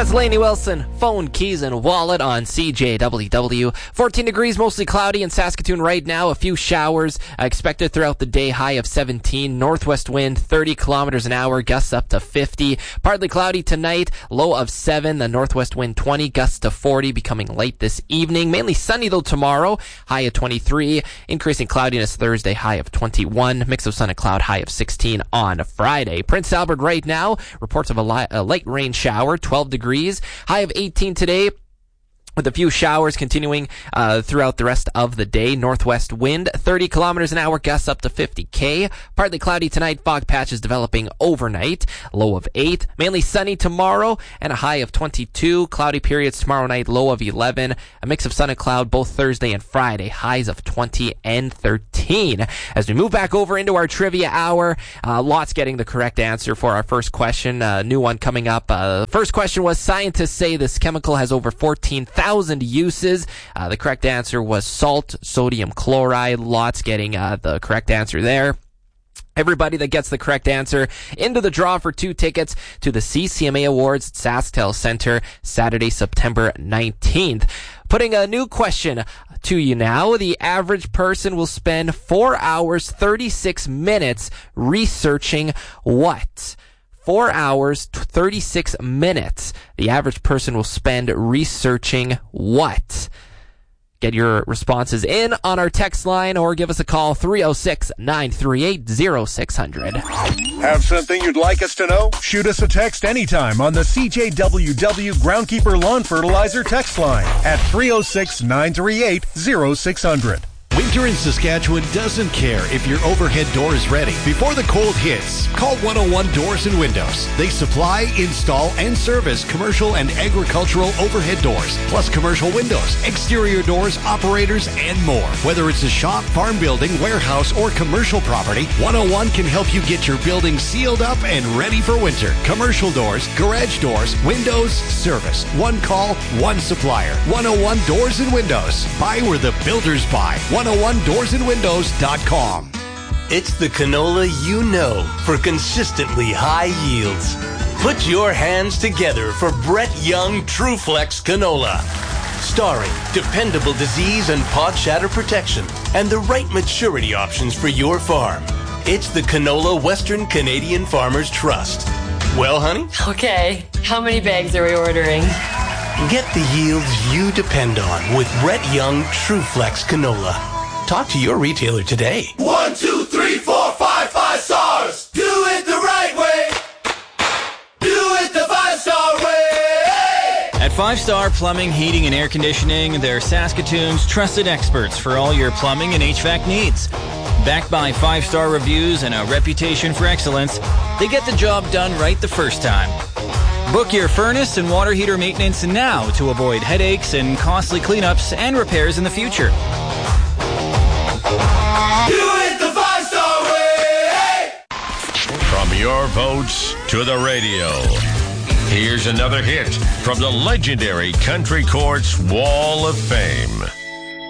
That's Lainey Wilson, phone, keys, and wallet on CJWW. 14 degrees, mostly cloudy in Saskatoon right now. A few showers expected throughout the day, high of 17. Northwest wind, 30 kilometers an hour, gusts up to 50. Partly cloudy tonight, low of 7. The northwest wind, 20, gusts to 40, becoming late this evening. Mainly sunny, though, tomorrow, high of 23. Increasing cloudiness Thursday, high of 21. Mix of sun and cloud, high of 16 on Friday. Prince Albert right now, reports of a light rain shower, 12 degrees. High of 18 today, with a few showers continuing throughout the rest of the day. Northwest wind, 30 kilometers an hour, gusts up to 50 Partly cloudy tonight, fog patches developing overnight. Low of 8. Mainly sunny tomorrow and a high of 22. Cloudy periods tomorrow night, low of 11. A mix of sun and cloud both Thursday and Friday, highs of 20 and 13. As we move back over into our trivia hour, lots getting the correct answer for our first question. New one coming up. First question was, scientists say this chemical has over 14,000 uses. The correct answer was salt, sodium chloride. Lots getting the correct answer there. Everybody that gets the correct answer into the draw for 2 tickets to the CCMA Awards at SaskTel Center, Saturday, September 19th. Putting a new question to you now. The average person will spend 4 hours, 36 minutes researching what? 4 hours, 36 minutes. The average person will spend researching what? Get your responses in on our text line or give us a call, 306-938-0600. Have something you'd like us to know? Shoot us a text anytime on the CJWW Groundkeeper Lawn Fertilizer text line at 306-938-0600. Winter in Saskatchewan doesn't care if your overhead door is ready. Before the cold hits, call 101 Doors and Windows. They supply, install, and service commercial and agricultural overhead doors, plus commercial windows, exterior doors, operators, and more. Whether it's a shop, farm building, warehouse, or commercial property, 101 can help you get your building sealed up and ready for winter. Commercial doors, garage doors, windows, service. One call, one supplier. 101 Doors and Windows. Buy where the builders buy. 101doorsandwindows.com. It's the canola you know for consistently high yields. Put your hands together for Brett Young TrueFlex Canola. Starring dependable disease and pod shatter protection and the right maturity options for your farm. It's the canola Western Canadian Farmers Trust. Well, honey? Okay, how many bags are we ordering? Get the yields you depend on with Brett Young TrueFlex Canola. Talk to your retailer today. 1, 2, 3, 4, 5, 5 stars. Do it the right way. Do it the 5-star way. At 5 Star Plumbing, Heating, and Air Conditioning, they're Saskatoon's trusted experts for all your plumbing and HVAC needs. Backed by 5-star reviews and a reputation for excellence, they get the job done right the first time. Book your furnace and water heater maintenance now to avoid headaches and costly cleanups and repairs in the future. Do it the 5-star way. From your votes to the radio, here's another hit from the legendary Country Court's Wall of Fame.